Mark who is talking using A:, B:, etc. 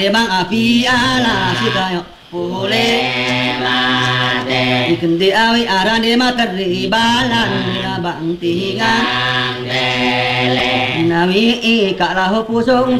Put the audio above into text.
A: Bang api ala sikayo pule mate ikendi awi arane makari balan ya bang tingan dele nami ikalah pusong